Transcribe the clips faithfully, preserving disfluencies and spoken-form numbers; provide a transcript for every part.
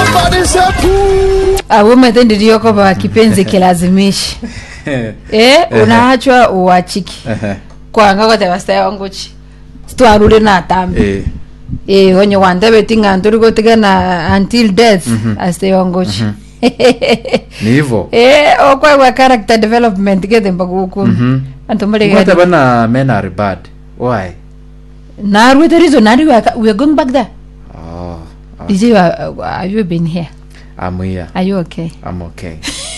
Everybody say poo. Awo matende ndio kwa kipenzi kilazimishi. Eh, unaachwa uachiki. Kwa ngako tebasta wanguchi. Stwarule na tambi. Eh. Eh, onye wanda betinga nduri gotigana until death aste wanguchi. Ni hivyo. Eh, okwa wa character development gete mbaguku. Mhm. Antomale What bana men are bad. Why? Now with the reason now we are, we are going back there. Oh. Okay. Is you uh, have you been here? I'm here. Are you okay? I'm okay.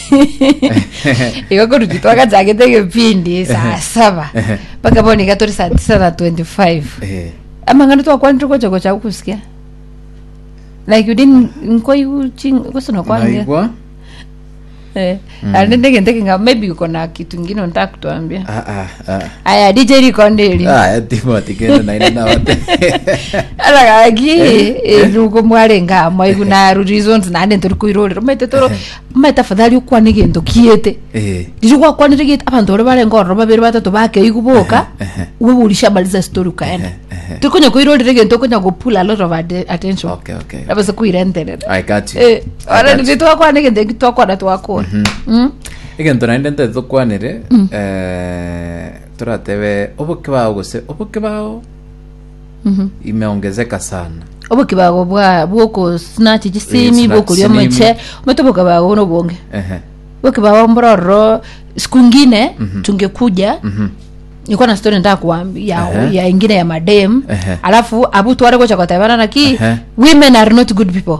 Iko kuruti toka jagete kipindi saa saba. Paka boni katori saa tisa na twenty-five. Eh. Ama ngano to kwani tuko choko cha kusikia. Like you didn't nko you ching kusino kwani. Naigwa? Eh. Anende ngende kinga maybe uko na kitu kingine unataka kutuambia. Ah ah ah. Aya D J Rikondeli. Ah, Timothy kenda na ina na wote. Ala gagi nuko mwarenga mai kuna reasons na ande turi kuirore mete toro meta fadhali ukwa nigendo kiete Eh. ndikwa kwa nigito abantu ore bare ngoro babiri batatu bake iguboka ube bulisha baliza story kaenda tukonya kuirore regento konya go pull a lot of attention. Okay, okay. Abase kuirentere I got you. Eh, ora ndito kwa nigendo kitoko na twako. Mm. Igento na ndente tukwanire eh turatebe obuke bawo gose obuke bawo mhm imeongezeka sana. Obuke bawo bwa bwoko snatch gisimi bwoko lyo meche metoboka bawo no bonge. Ehe. Obuke bawo mbroro siku ngine tungekuja mhm niko na story nataka kuambia ya, ya ingine ya madem alafu abutu wale kocha kwa tabana na ki women are not good people.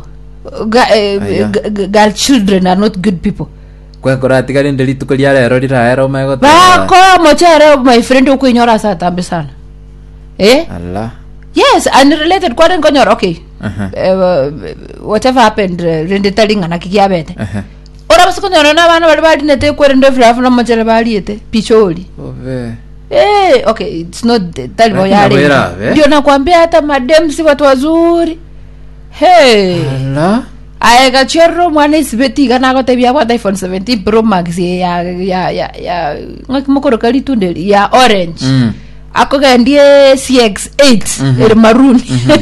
Girl children are not good people. Kwa korati gari ndeli tukolia lero liraero mego ba ko mochero my friend uko inyora saa tambe sana eh Allah yes unrelated kwa ngo nyora okay uh, whatever happened rende talinga na kikiabete ora basi kunyora na bana bali bali nete kwere ndo flafu na mochero bali ete picholi ove eh okay it's not talibo yale ndio nakwambia hata madem si watu wazuri hey Allah aega chero mwana isibeti kana ko tebia kwa iPhone seventeen Pro Max ya ya ya ya ngakimokoro kali tunde ya orange mm. Ako gandie C X eight mm -hmm. Er maroon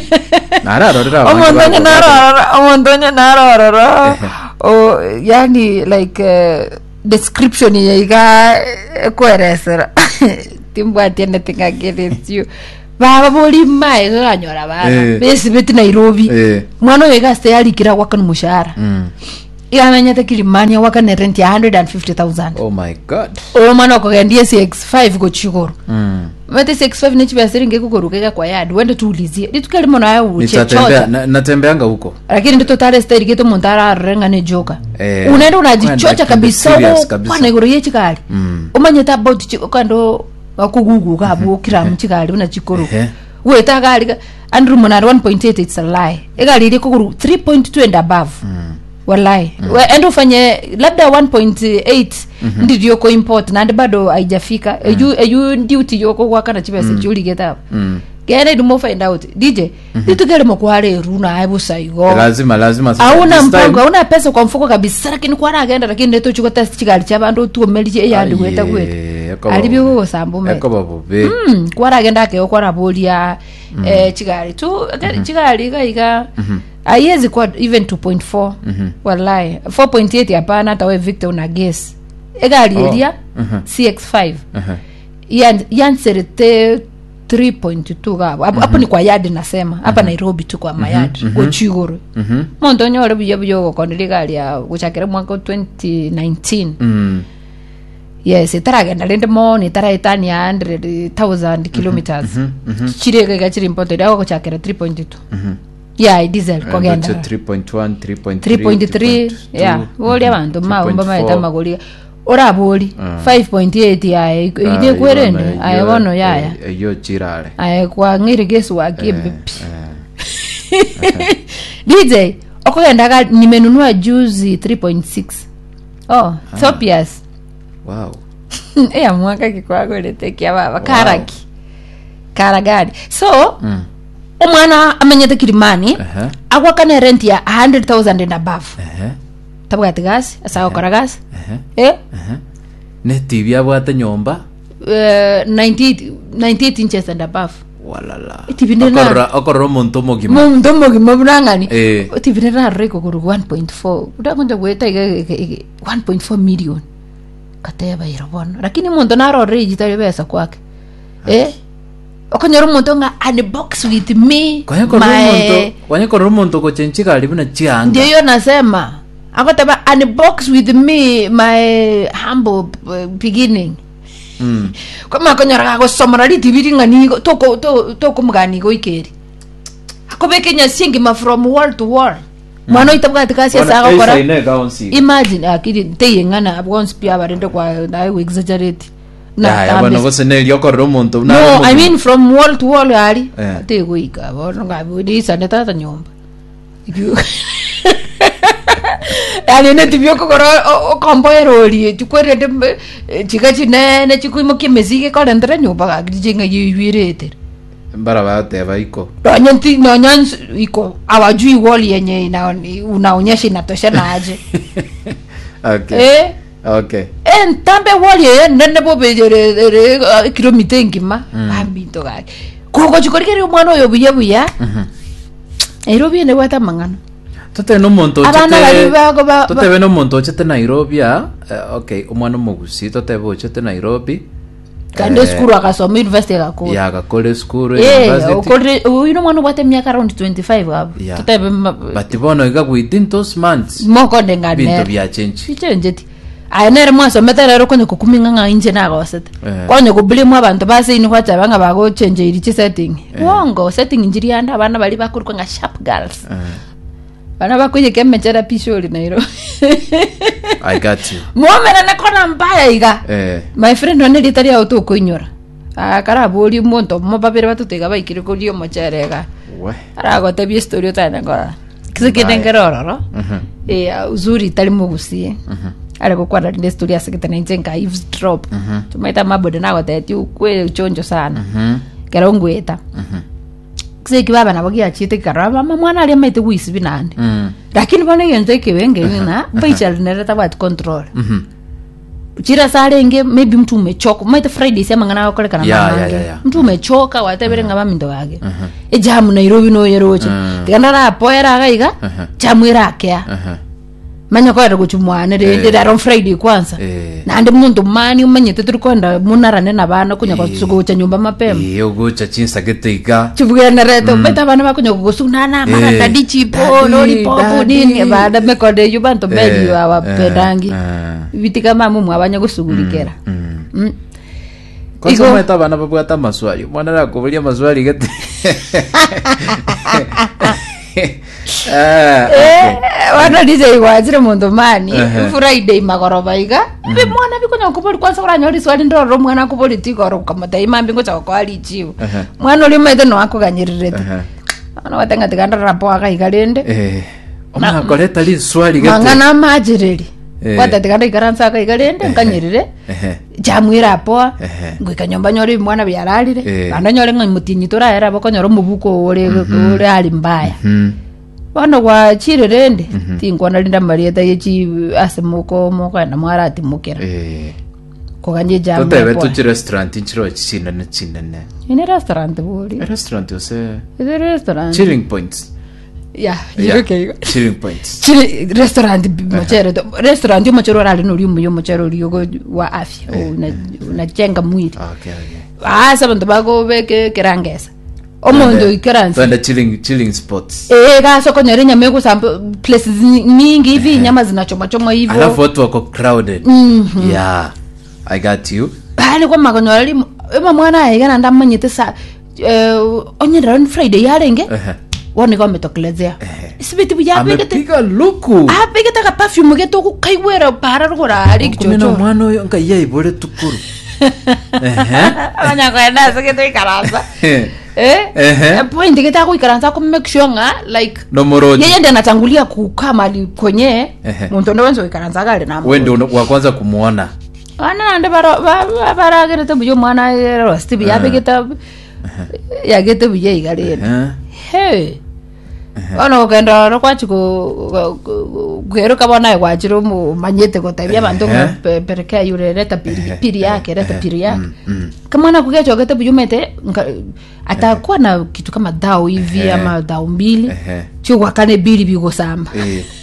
nararo rara omondonya nararo omondonya nararo o yani like uh, description ya iga kweresera timbwa tiende tinga get you baba boli mai zo anyora bana besi beti Nairobi mwana wega stay alikira kwa kan mushara mm iamenya tekilimani waka ne rent ya one hundred fifty thousand. Oh my god. O mwana ko gandia C X five go chigoro mm mate C X five ni chiba seringe kukorukeka kwa yard wende tuulizie ditukali mwana ya uche chocha natembeanga huko lakini ndito tare style geto montara renga ne joka eh, unaenda unajichocha kabisa kwa negoro yechikali mm. Umanyeta about chikando akugugu kabu kira mchikali una chikoro we tagali andru monari one point eight it's a lie egali ile kokuru three point two and above mm. Wallahi mm. We endo fanye labda one point eight mm-hmm. Ndio ko import na bado haijafika mm. Eju eju duty yoko kwa kana chiba mm. Security geta mm. Gere do mo find out D J mm-hmm. Ditugere mo kware runa aibu saigo lazima lazima sasa hauna mpango hauna pesa kwa mfuko kabisa lakini kwa agenda lakini ndeto chuko test chigali cha bando tu melije ya ndu weta kweta alibyo go sambume eko babo be mm kwa agenda ke kwa rabolia mm. Eh chigali tu mm-hmm. Chigali ga iga mm-hmm. Ayezi kwa even two point four mm-hmm. Wallahi four point eight hapana hata wewe Victor una guess egali oh. Elia mm-hmm. C X five uh-huh. Yan yanserete three point two hapo hapo mm-hmm. Ni kwa yard nasema hapa mm-hmm. Nairobi tu kwa mayard mm-hmm. Kwa chigoro mhm mondo nyore byo byo kwa ndigali ya kuchakira mwaka twenty nineteen mm. Yes itaraga ndalende mo ni tara itani ya one hundred thousand kilometers mm-hmm. Chirega gachiri important yako kuchakira three point two mhm yeah diesel kwa genda three point one three point three yeah woli abantu maomba maita magoli ora boli five point eight ya ide kwerene ayabono yaya yo chirale ay kwa ngiri gesu wa kibe D J okogenda ga nimenunua juzi three point six oh Topias wow eh mwaka kikwago letekia baba karaki karagadi so mm. Umwana amenyete kilimani uh-huh. Akwa kana rent ya one hundred thousand and above uh-huh. Tabwa tigas asa uh-huh. Okaragas uh-huh. Eh uh-huh. Ne T V abwate nyomba uh, ninety-eight inches and above walala Tivine na- akora akora muntu mugima muntu mugima burangani Eh. tivine na reko kuru one point four udakonja gweta one point four million kateba irabona lakini muntu naro register pesa kwake eh okonyera muntu nga unbox with me kwanya kora muntu kwanya kora muntu ko chenchi kali bina chianga ndio hiyo nasema akotaba unbox with me my humble uh, beginning mm kama konyera kako somara litibiri ngani toko to toko mgani go ikeri akobeke nyasingi ma from wall to wall mwana itabwa tikasi sa akora imagine akidi teyengana abons pia barende kwa nayo exaggerate na ya bano go seneli okora muntu no I mean from wall to wall ali te go ika bono ngabudi saneta ta nyomba yani ne tibyo kokoro komboero ri tukwere de chikachi ne ne chikuimo kimezike kole ndra nyumba ga jinga yiwirete mbara bate baiko nyanti no nyans iko awajui wall yenye ina unaonyesha inatosha na aje okay eh okay en tambe wall ye nene bobe re kilomita ngima ambito ga koko chikorikeri mwana oyo buya buya mhm Nairobi ne wata mangano tote no muntu abana bari bago ba tote beno muntu chete Nairobi ah uh, okay umwana mugusi tote bo chete Nairobi kande skuru akasoma university akakora ya akakole skuru university ukore uino mwana wate miaka around twenty-five hapo tote batibono iga within those months moko ndengane bintu bya change change ayenere mwaso meterero kone kukuminga nga inje na gosete kone kublimu abantu base ini kwacha banga bago change iri setting wongo setting injiri anda abana bali bakurwa nga sharp girls bana bakuye kemechera pishori nairo I got you muomera ne kona mbaya iga eh my friend one litari auto kuinyora akara boli monto mo babere batutega baikire ko dio mocherega we ara gote bi story tana ngora kisekendengeroro eh uzuri tali mugusie ara ko kwada ndi story aseketana njenga eavesdrop tumaita mabode nago tete ukwe chonjo sana kera ngweta kise kibaba nabo kiachite karaba mwana ali amete wisi binande lakini bana yenze kewenge na baichal nereta bat control chira sarenge maybe mtu umechoka maite Friday sema ngana wakole kana mama mtu umechoka watebere ngaba mindo wage e jamu Nairobi no yeroche tikandara apoera gaiga jamu irakea manya kwa rego chumwana de de on Friday kwanza na ndi muntu mani umanyete turi kwenda munarane nabana kunya kwa tsugocha nyumba mapema eh ugocha chinsa geteka chubugana reto beta bana bakunya kusunana mara tadichi po loli popo nini bada mekode yubanto bedi wa pedangi bitika mamu mwabanya gusugulikera kwanza mweta bana babwata maswali mwana ra kubulia maswali gete eh wana dize iwazire muntu mani Friday magoroba iga bi mwana bikonya kupoli kwanza uranyori swali ndoro mwana kupoli tikoro kamata imambi ngocha kwa ali chiwo mwana uli mete no akuganyirire ana watanga tikanda rapo aka igalende eh omwana koleta li swali gete mangana majireri kwata tikanda ikaransa aka igalende nkanyirire jamwira apo ngikanyomba nyori mwana byaralire banda nyore ngimutinyi tora era bakonyoro mubuko ore ore ali mbaya bano kwa chirerende tingwana linda marieta yechi asemuko moka na mwarati mukera eh ko ganje jambo tote beto chi restaurant inchiro china ne china ne ine restaurant boli restaurant ose ine restaurant chilling points ya okay chilling points chili restaurant mochero restaurant yo mochero rali no limu yo mochero liyo wa afya una unajenga mwili okay okay ah sabantu bago beke kerangesa omondo ikeranza twende chilling chilling spots eh gaso konyere nyame ku sample places mingi hivi nyama zinachoma choma hivyo alafu watu wako crowded yeah I got you bale kwa makonyora limu ema mwana ayigana ndamanyete sa eh onyera on Friday yarenge wone kwa metokelezea isibiti bujabegete amepiga luku abegete ka perfume geto ku kaiwera para rugora ari kichocho kumena mwana oyo nka yeyibore tukuru ehe abanya kwa ndase geto ikarasa eh point geta ku ikaranza ku make sure nga like no moroji yeye ndiye anatangulia kukaa mali kwenye muntu ndo wenzo ikaranza gale na wewe ndio wa kwanza kumuona ana ande baro bara gerete bujo mwana rosti biya begeta ya gete buje igale he ono kenda ro kwachi ko gero kabona kwachiro mu manyete ko tabia bantu pereka yure reta piri yake reta piri yake kama na kugecho gete bujumete atakuwa na kitu kama dao hivi ama dao mbili cyo wakane bili bigo samba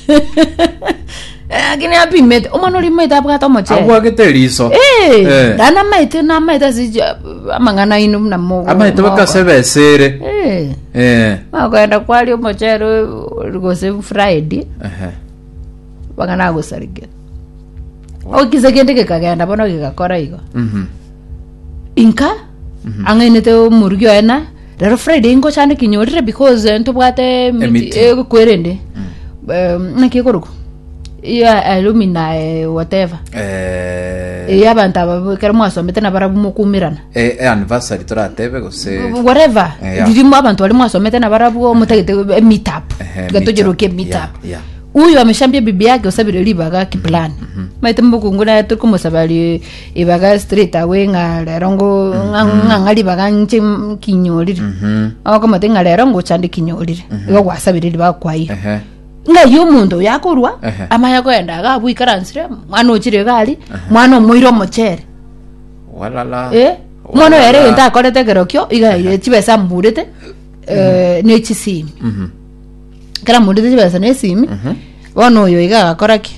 Agini happy mate. Omano li mate abga to moche. Agwa gete liso. Eh. Dana mate na mate si amangana inu na mo. Amate baka sebe sere. Eh. Eh. Ma ko enda kwali moche ro go se Friday. Eh. Bangana go sarige. O kizagende ke kagenda bono ke gakora igo. Mhm. Inka? Angene te murgyo ena. Lero Friday ingo chane kinyorire because nto bwate e kwerende. Um na kikoruko. Ya alumina whatever eh ya banta bakara mwasomete na barabu mukumirana eh anniversary tora tebe go se whatever ndimo abantu bali mwasomete na barabu mutegete meet up gatojero ke meet up uyu ameshambia bibi yake osabire libaga kiplan maite mbukunguna turiko musabali ibaga straight away nga lerongo ngali baga nche kinyolire ako matenga lerongo chandi kinyolire yo wasabire libaga kwai nga yumundu yakurwa amaya kwenda gabu ikaransire mwana ochire gali mwana moiro mochere walala eh mwana yere nta korete gerokyo iga ile tibesa mburete eh nechisimi mhm kara mburete tibesa nesimi wono yo iga akoraki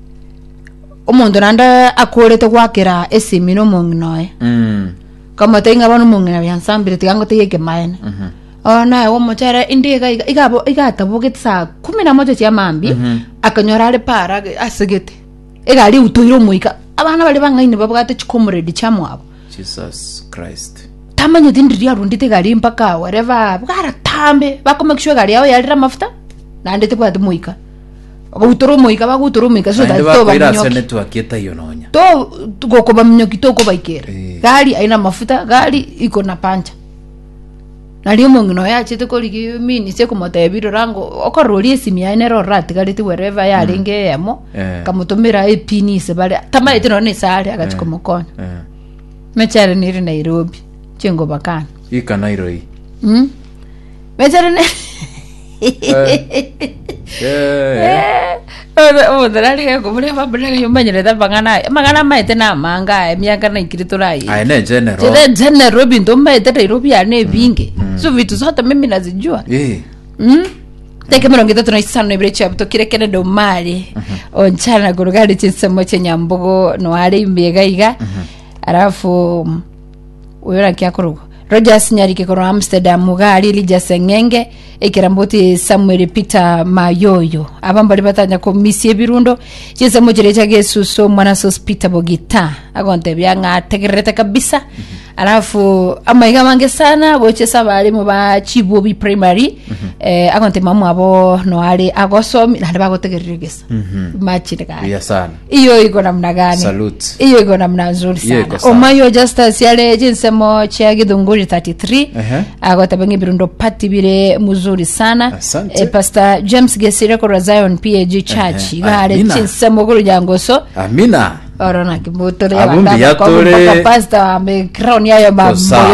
omundu nanda akorete gwakira esimi no mungnoe mhm kama tenga bano mungna byansambire tigango teyeke maena mhm ona wo mochara indiga igabo igatabugete saa kumi na moja cia mambi akanyora ale para asegete egali utoiro muika abana bali bangaine babugate chikomredi chamwabo Jesus Christ tamanye ndiri yarundite gali mpaka whatever bugara tambe bakomekishwe gali yao yalira mafuta na ndete kwa muika bagutoro muika bagutoro muika so that to banyoki senetu akieta yononya to gokoba mnyoki to ko baikera gali aina mafuta gali iko na pancha naliyo mungino yachite koliki mini se kumotebiro rango okorori esimi yaine ro rat galiti wherever ya linge yemo kamutumira epini se bale tama etino ne sare agati komokona mechere niri Nairobi chengo bakana ika Nairobi hm mechere ne eh oh dalali ya komule mabule yomanyere da bangana magana maite na manga emiaka na ikiriturai ai ne general jere general bindo maite Nairobi ya ne binge so vitu zote mimi nazijua eh mm teke mero ngita tunaisana ibire chapto kirekene do mali onchana gurugali chinsemo chenyambogo no ari imbega iga arafu uyora kyakurugo Rogers Nyarike ko Amsterdam mugali lija sengenge ekiramboti Samuel Peter Mayoyo abambali batanya ko misie birundo chese mojere chage suso mwana sos Peter Bogita agonte byanga tegerete kabisa alafu amaiga mange sana boche sabali mu ba Chibobi primary eh agonte mamu abo no ali agosomi na bagotegereregesa machirika ya sana iyo iko namna gani salute iyo iko namna nzuri sana Omayo Justus yale jinsemo chage dunguri thirty-three agote bangi birundo pati bire muzuri sana e Pastor James Gesire ko Zion P A G Church gare jinsemo guru jangoso amina orona kibuto ya banda ko pastor ame crown yayo ba